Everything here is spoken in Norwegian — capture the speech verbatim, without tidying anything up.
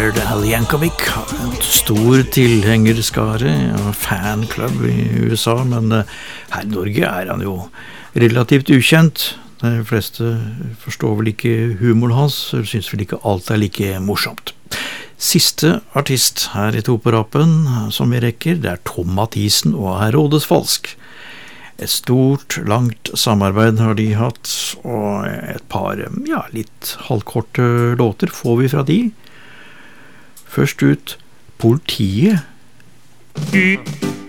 Weird Al Yankovic, en stor tilhengerskare og fanklubb i U S A, men her i Norge er han jo relativt ukjent. De fleste forstår vel ikke humoren hans, og synes vel ikke alt er like morsomt. Siste artist her i To på rappen som vi rekker, det er Tom Mathisen og Herodes Falsk. Et stort, langt samarbeid har de hatt, og et par, ja, litt halvkorte låter får vi fra de. Først ut Politiet.